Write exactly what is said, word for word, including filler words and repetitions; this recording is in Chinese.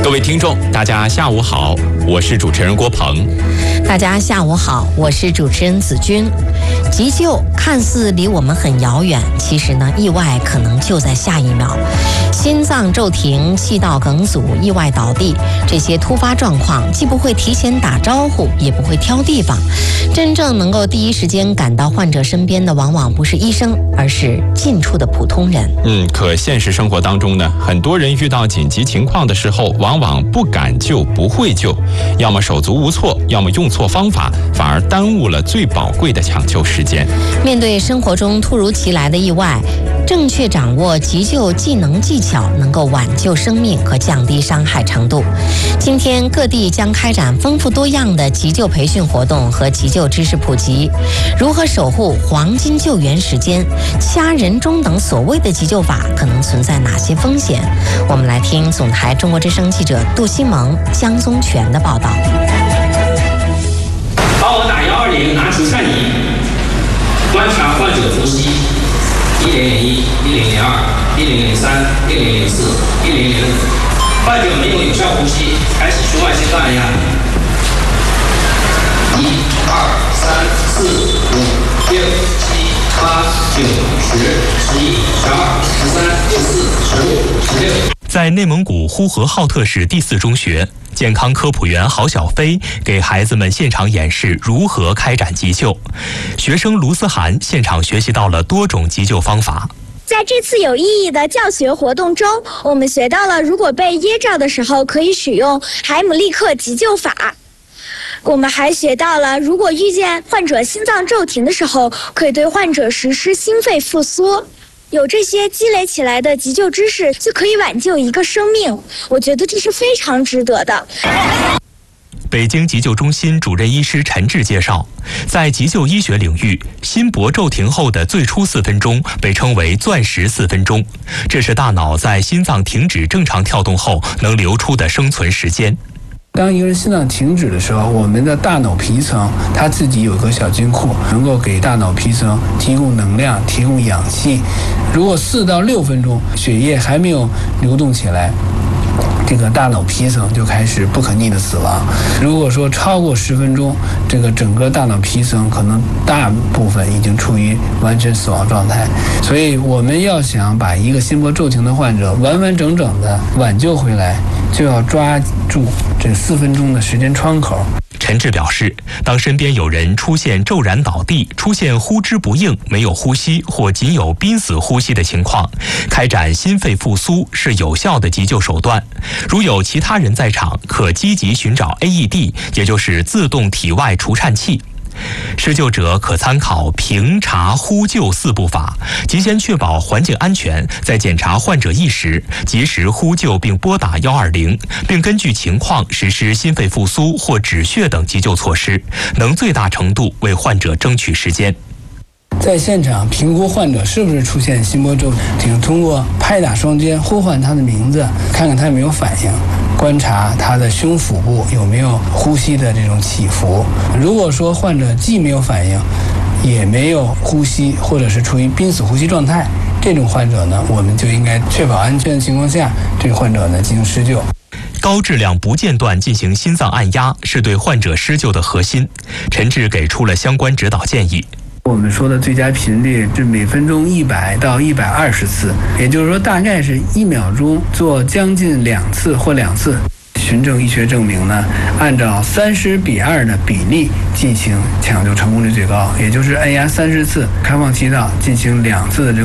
各位听众，大家下午好，我是主持人郭鹏。 大家下午好，我是主持人子君。急救看似离我们很遥远，其实呢，意外可能就在下一秒。心脏骤停、气道梗阻、意外倒地，这些突发状况既不会提前打招呼，也不会挑地方。真正能够第一时间赶到患者身边的，往往不是医生，而是近处的普通人。 嗯，可现实生活当中呢，很多人遇到紧急情况的时候，往往不敢救、不会救，要么手足无措，要么用错方法，反而耽误了最宝贵的抢救时间。 面对生活中突如其来的意外，正确掌握急救技能技巧，能够挽救生命和降低伤害程度。今天各地将开展丰富多样的急救培训活动和急救知识普及，如何守护黄金救援时间，掐人中等所谓的急救法可能存在哪些风险？我们来听总台中国之声记者杜新萌、江宗全的报道。 帮我打一二零，拿出善意，观察患者呼吸，一零零一、一零零二、一零零三、一零零四、一零零五，患者没有有效呼吸，开始胸外心脏按压。一、二、三、四、五、六、七、八、九、十、十一、十二、十三、十四、十五、十六。 在内蒙古呼和浩特市第四中学，健康科普员郝小飞给孩子们现场演示如何开展急救。学生卢思涵现场学习到了多种急救方法。 在这次有意义的教学活动中，我们学到了如果被噎着的时候可以使用海姆立克急救法。我们还学到了如果遇见患者心脏骤停的时候，可以对患者实施心肺复苏。有这些积累起来的急救知识，就可以挽救一个生命。我觉得这是非常值得的。 北京急救中心主任医师陈志介绍，在急救医学领域，心搏骤停后的最初四分钟被称为钻石四分钟，这是大脑在心脏停止正常跳动后能留出的生存时间。 当一个人心脏停止的时候，我们的大脑皮层它自己有个小金库，能够给大脑皮层提供能量、提供氧气。如果四到六分钟血液还没有流动起来，这个大脑皮层就开始不可逆的死亡。如果说超过十分钟，这个整个大脑皮层可能大部分已经处于完全死亡状态。所以我们要想把一个心搏骤停的患者完完整整的挽救回来，就要抓住这四分钟的时间窗口。 陈志表示，当身边有人出现骤然倒地、出现呼之不应、没有呼吸或仅有濒死呼吸的情况，开展心肺复苏是有效的急救手段。如有其他人在场，可积极寻找 A E D， 也就是自动体外除颤器。施救者可参考评查呼救四步法，即先确保环境安全，再检查患者意识，及时呼救并拨打一二零，并根据情况实施心肺复苏或止血等急救措施，能最大程度为患者争取时间。 在现场评估患者是不是出现心搏骤停，通过拍打双肩呼唤他的名字，看看他有没有反应，观察他的胸腹部有没有呼吸的这种起伏。如果说患者既没有反应，也没有呼吸，或者是处于濒死呼吸状态，这种患者呢，我们就应该确保安全的情况下，这个患者呢进行施救。 高质量不间断进行心脏按压是对患者施救的核心。陈志给出了相关指导建议。 我们说的最佳频率是每分钟一百到一百二十次，也就是说大概是一秒钟做将近两次或两次。循证医学证明呢，按照三十比二的比例进行抢救成功率最高，也就是按压三十次，开放气道进行两次的这个